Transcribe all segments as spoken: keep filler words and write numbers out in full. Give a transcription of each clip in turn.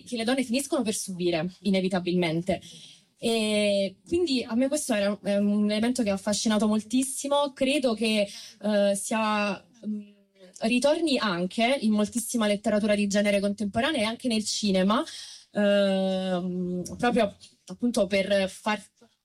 che le donne finiscono per subire inevitabilmente. E quindi a me questo era è un elemento che ha affascinato moltissimo. Credo che eh, sia mh, ritorni anche in moltissima letteratura di genere contemporanea e anche nel cinema, ehm, proprio appunto per far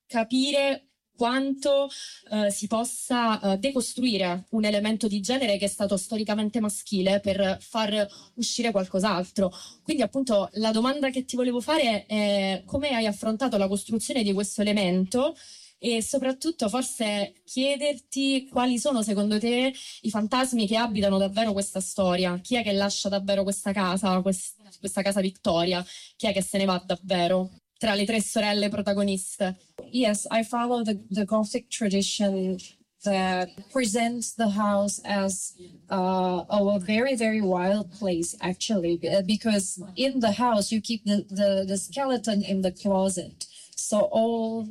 capire quanto eh, si possa eh, decostruire un elemento di genere che è stato storicamente maschile per far uscire qualcos'altro. Quindi appunto la domanda che ti volevo fare è come hai affrontato la costruzione di questo elemento e soprattutto forse chiederti quali sono secondo te i fantasmi che abitano davvero questa storia. Chi è che lascia davvero questa casa, quest- questa casa Vittoria? Chi è che se ne va davvero tra le tre sorelle protagoniste? Yes, I follow the, the Gothic tradition that presents the house as uh, a very, very wild place, actually, because in the house you keep the, the, the skeleton in the closet. So all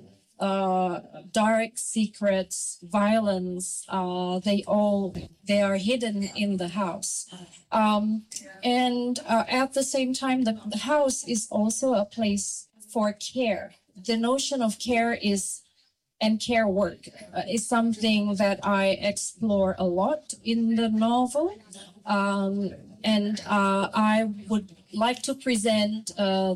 uh, dark secrets, violence, uh, they all, they are hidden in the house. Um, and uh, at the same time, the, the house is also a place for care. The notion of care is and care work uh, is something that I explore a lot in the novel. Um, and uh, I would like to present uh,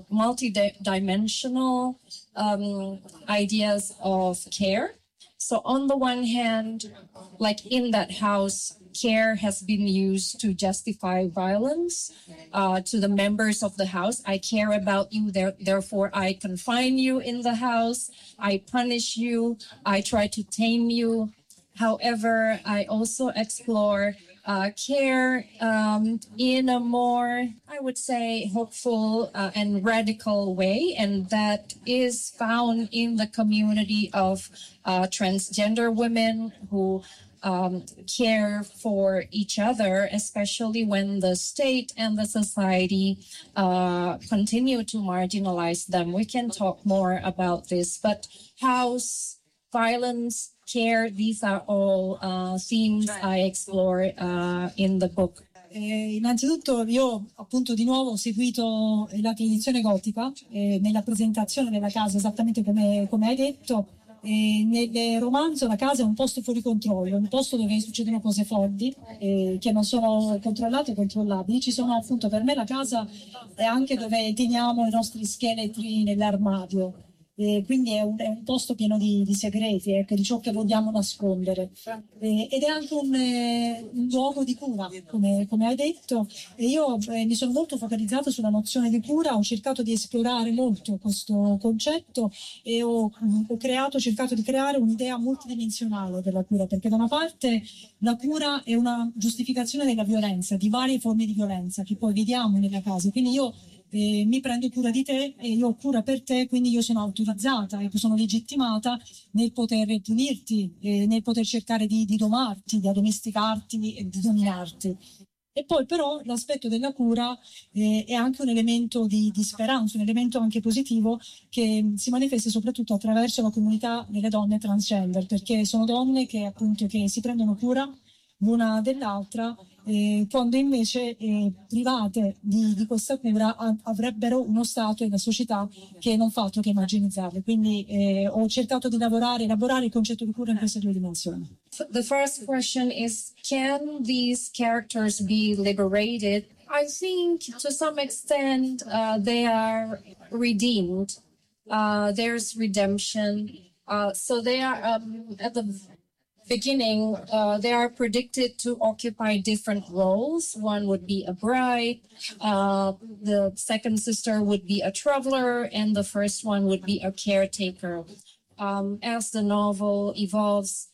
multi-dimensional um, ideas of care. So on the one hand, like in that house, care has been used to justify violence uh, to the members of the house. I care about you, there, therefore I confine you in the house. I punish you. I try to tame you. However, I also explore uh, care um, in a more, I would say, hopeful uh, and radical way. And that is found in the community of uh, transgender women who um, care for each other, especially when the state and the society uh, continue to marginalize them. We can talk more about this, but house, violence, care, these are all uh, themes I explore uh, in the book. Eh, innanzitutto io appunto di nuovo ho seguito la tradizione gotica eh, nella presentazione della casa, esattamente come, come hai detto. E nel romanzo la casa è un posto fuori controllo, un posto dove succedono cose folli eh, che non sono controllate e controllabili. Ci sono appunto, per me la casa è anche dove teniamo i nostri scheletri nell'armadio. Eh, quindi è un, è un posto pieno di, di segreti, ecco, di ciò che vogliamo nascondere. Eh, ed è anche un, eh, un luogo di cura, come, come hai detto. E io eh, mi sono molto focalizzata sulla nozione di cura, ho cercato di esplorare molto questo concetto e ho, ho creato, ho cercato di creare un'idea multidimensionale della cura, perché da una parte la cura è una giustificazione della violenza, di varie forme di violenza che poi vediamo nella casa. Quindi io Eh, mi prendo cura di te e io ho cura per te, quindi io sono autorizzata e sono legittimata nel poter punirti, eh, nel poter cercare di, di domarti, di addomesticarti e di dominarti. E poi però l'aspetto della cura eh, è anche un elemento di, di speranza, un elemento anche positivo che si manifesta soprattutto attraverso la comunità delle donne transgender, perché sono donne che appunto che si prendono cura l'una dell'altra, eh, quando invece eh, private di, di questa cura a, avrebbero uno Stato e una società che non fa altro che marginalizzarle. Quindi eh, ho cercato di lavorare, elaborare il concetto di cura in queste due dimensioni. The first question is, can these characters be liberated? I think to some extent uh, they are redeemed. Uh, there's redemption. Uh, so they are um, at the beginning, uh, they are predicted to occupy different roles. One would be a bride, uh, the second sister would be a traveler, and the first one would be a caretaker. Um, as the novel evolves,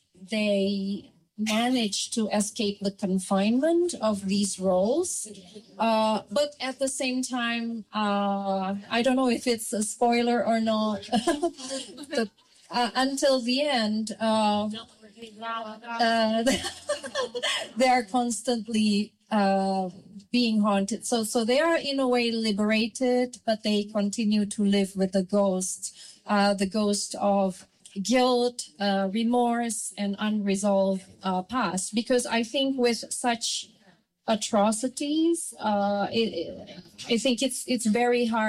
they manage to escape the confinement of these roles. Uh, but at the same time, uh, I don't know if it's a spoiler or not, the, uh, until the end, uh, Uh, they are constantly uh, being haunted. So, so they are in a way liberated, but they continue to live with the ghost, uh, the ghost of guilt, uh, remorse, and unresolved uh, past. Because I think with such atrocities, uh, it, I think it's it's very hard